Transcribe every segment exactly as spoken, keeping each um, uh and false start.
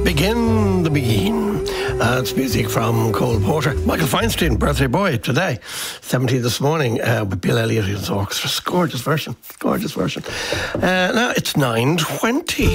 Begin the Beguine. That's music from Cole Porter. Michael Feinstein, birthday boy today, seventy this morning, uh, with Bill Elliott in his orchestra. Gorgeous version, gorgeous version. Uh, now it's nine twenty.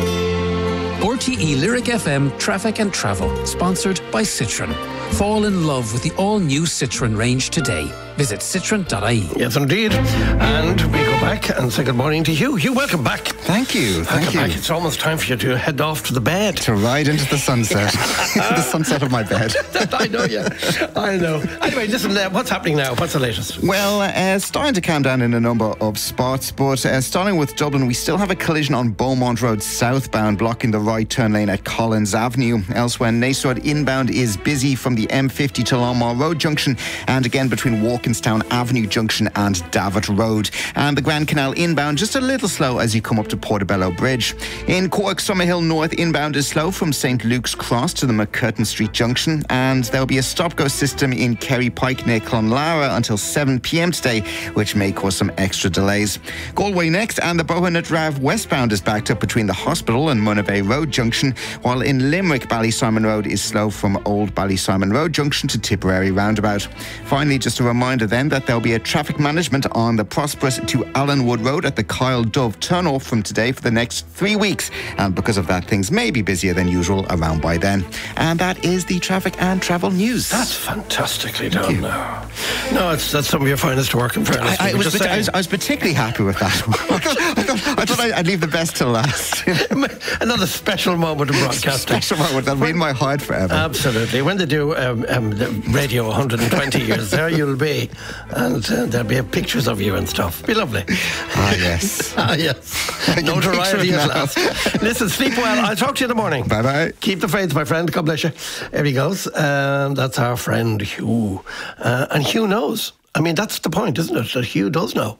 R T E Lyric F M Traffic and Travel, sponsored by Citroën. Fall in love with the all-new Citroën range today. Visit citroen dot I E. Yes, indeed. And we go back and say good morning to Hugh. Hugh, welcome back. Thank you. Thank welcome you. Back. It's almost time for you to head off to the bed. To ride into the sunset. The sunset of my bed. I know, yeah. I know. Anyway, listen, uh, what's happening now? What's the latest? Well, uh, starting to calm down in a number of spots, but uh, starting with Dublin, we still have a collision on Beaumont Road southbound, blocking the right turn lane at Collins Avenue. Elsewhere, Naas Road inbound is busy from the M fifty to Longmore Road Junction, and again between Walkinstown Avenue Junction and Davitt Road. And the Grand Canal inbound just a little slow as you come up to Portobello Bridge. In Cork, Summerhill North inbound is slow from Saint Luke's Cross to the McCurtain Street Junction, and there'll be a stop-go system in Kerry Pike near Clonlara until seven p.m. today, which may cause some extra delays. Galway next, and the Bohannet Rav westbound is backed up between the hospital and Munabay Road Junction, while in Limerick, Ballysimon Road is slow from Old Ballysimon Road Junction to Tipperary Roundabout. Finally, just a reminder then that there'll be a traffic management on the Prosperous to Allenwood Road at the Kyle Dove turnoff from today for the next three weeks. And because of that, things may be busier than usual around by then. And that is the traffic and travel news. That's fantastically done now. No, it's, that's some of your finest work, in fairness. I, I, was, just I, was, I was particularly happy with that. I thought, I thought, I thought I'd leave the best till last. Another special moment of broadcasting. Special moment that'll be in my heart forever. Absolutely. When they do um, um, the radio one hundred twenty years, there you'll be. And uh, there'll be pictures of you and stuff. Be lovely. Ah, yes. ah, yes. Notoriety at last. Listen, sleep well. I'll talk to you in the morning. Bye-bye. Keep the faith, my friend. God bless you. There he goes. Um, that's our friend Hugh. Uh, and Hugh knows. I mean, that's the point, isn't it? That Hugh does know.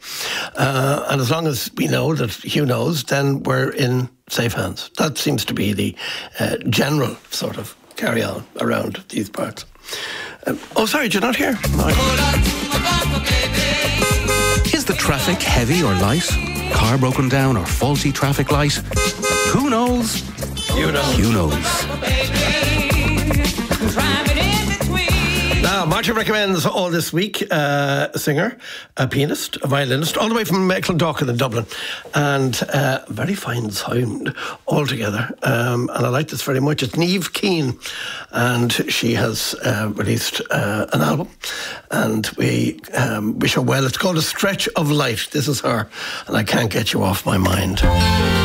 Uh, and as long as we know that Hugh knows, then we're in safe hands. That seems to be the uh, general sort of carry-on around these parts. Um, oh, sorry, did you not hear? Is the traffic heavy or light? Car broken down or faulty traffic light? Who knows? You know. Hugh knows. Now, Martin recommends all this week uh, a singer, a pianist, a violinist, all the way from Clondalkin in Dublin, and uh, very fine sound altogether. Um, and I like this very much. It's Niamh Keane, and she has uh, released uh, an album, and we um, wish her well. It's called A Stretch of Light. This is her, and I Can't Get You Off My Mind.